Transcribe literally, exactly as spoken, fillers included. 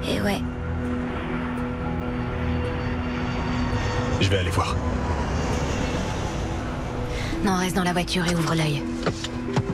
Et ouais. Je vais aller voir. Non, reste dans la voiture et ouvre l'œil.